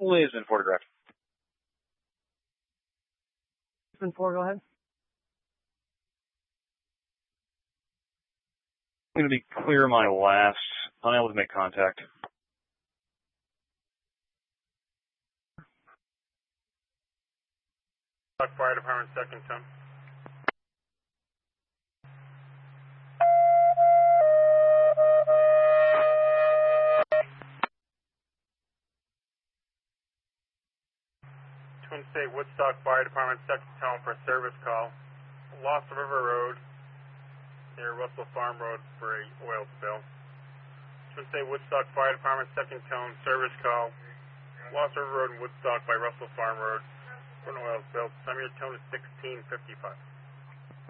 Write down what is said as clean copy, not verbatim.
Lisbon photograph. Lisbon 4, go ahead. I'm going to be clear my last. Unable to make contact. Fire Department, second tone. Twin State Woodstock Fire Department, second tone for service call. Lost River Road near Russell Farm Road for a oil spill. Twin State Woodstock Fire Department, second tone, service call. Lost River Road in Woodstock by Russell Farm Road for an oil spill. Time of your tone is 16:55.